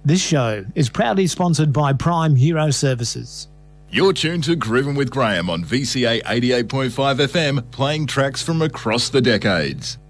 This show is proudly sponsored by Prime Hero Services. You're tuned to Groovin' with Graham on VCA 88.5 FM, playing tracks from across the decades.